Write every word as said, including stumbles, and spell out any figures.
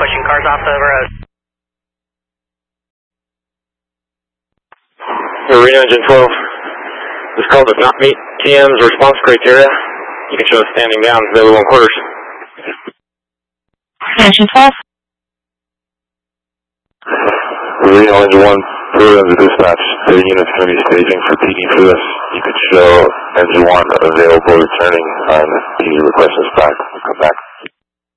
pushing cars off the road. Reno Engine twelve. This call does not meet T M's response criteria. You can show us standing down, available in quarters. Engine twelve. Reno Engine one, Peru to dispatch. The unit's going to be staging for P D for this. You could show Engine one available returning on P D request us back. We'll come back.